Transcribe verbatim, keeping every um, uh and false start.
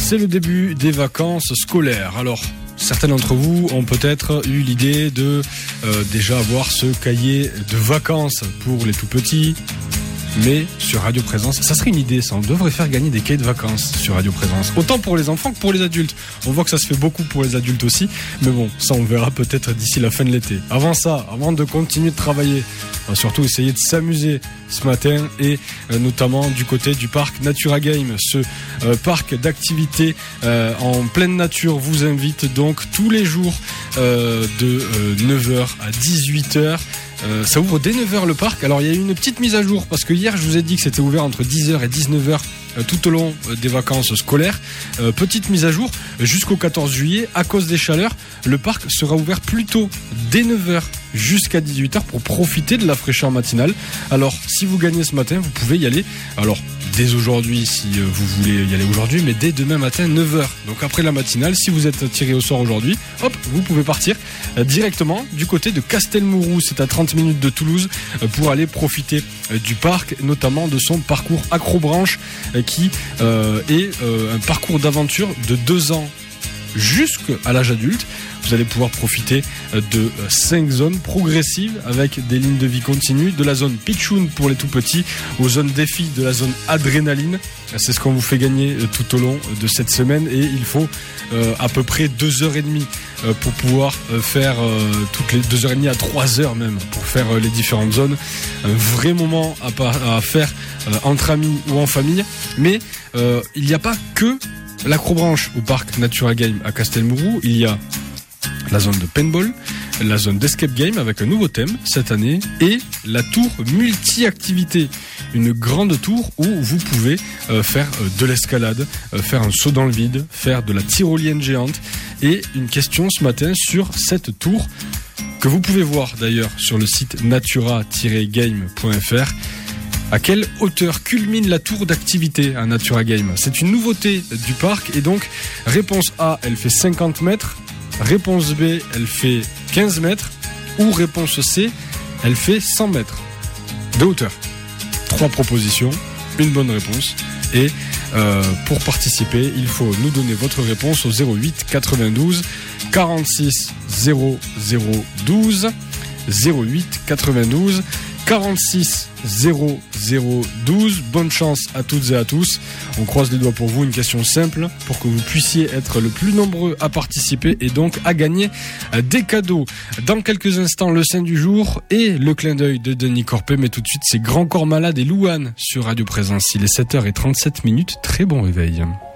C'est le début des vacances scolaires. Alors, certains d'entre vous ont peut-être eu l'idée de euh, déjà avoir ce cahier de vacances pour les tout petits. Mais sur Radio Présence, ça serait une idée, ça. On devrait faire gagner des cahiers de vacances sur Radio Présence. Autant pour les enfants que pour les adultes. On voit que ça se fait beaucoup pour les adultes aussi. Mais bon, ça on verra peut-être d'ici la fin de l'été. Avant ça, avant de continuer de travailler, on va surtout essayer de s'amuser ce matin. Et euh, notamment du côté du parc Natura Game. Ce euh, parc d'activités euh, en pleine nature vous invite donc tous les jours euh, de euh, neuf heures à dix-huit heures. Euh, ça ouvre dès neuf heures le parc. Alors il y a eu une petite mise à jour parce que hier je vous ai dit que c'était ouvert entre dix heures et dix-neuf heures euh, tout au long euh, des vacances scolaires. Euh, petite mise à jour jusqu'au quatorze juillet. À cause des chaleurs, le parc sera ouvert plus tôt dès neuf heures jusqu'à dix-huit heures pour profiter de la fraîcheur matinale. Alors si vous gagnez ce matin, vous pouvez y aller. Alors dès aujourd'hui si euh, vous voulez y aller aujourd'hui, mais dès demain matin neuf heures. Donc après la matinale, si vous êtes tiré au sort aujourd'hui, hop, vous pouvez partir euh, directement du côté de Castelmourou. C'est à trente minutes de Toulouse euh, pour aller profiter euh, du parc, notamment de son parcours Acrobranche euh, qui euh, est euh, un parcours d'aventure de deux ans jusqu'à l'âge adulte. Vous allez pouvoir profiter de cinq zones progressives avec des lignes de vie continues, de la zone pitchoun pour les tout petits aux zones défi de la zone adrénaline. C'est ce qu'on vous fait gagner tout au long de cette semaine et il faut euh, à peu près deux heures et demie euh, pour pouvoir euh, faire euh, toutes les deux heures et demie à trois heures même pour faire euh, les différentes zones. Un vrai moment à, par, à faire euh, entre amis ou en famille. Mais euh, il n'y a pas que l'Acrobranche au parc Natura Game à Castelmourou. Il y a la zone de paintball, la zone d'escape game avec un nouveau thème cette année et la tour multi-activité, une grande tour où vous pouvez euh, faire euh, de l'escalade, euh, faire un saut dans le vide, faire de la tyrolienne géante. Et une question ce matin sur cette tour que vous pouvez voir d'ailleurs sur le site natura tiret game point f r. À quelle hauteur culmine la tour d'activité à Natura Game? C'est une nouveauté du parc et donc réponse A, elle fait cinquante mètres. Réponse B, elle fait quinze mètres. Ou réponse C, elle fait cent mètres de hauteur. Trois propositions, une bonne réponse. Et euh, pour participer, il faut nous donner votre réponse au zéro huit quatre-vingt-douze quarante-six zéro zéro douze. zéro huit quatre-vingt-douze quarante-six zéro zéro douze. Bonne chance à toutes et à tous. On croise les doigts pour vous. Une question simple pour que vous puissiez être le plus nombreux à participer et donc à gagner des cadeaux. Dans quelques instants, le saint du jour et le clin d'œil de Denis Corpet. Mais tout de suite, c'est Grand Corps Malade et Louane sur Radio Présence. Il est sept heures trente-sept minutes. Très bon réveil.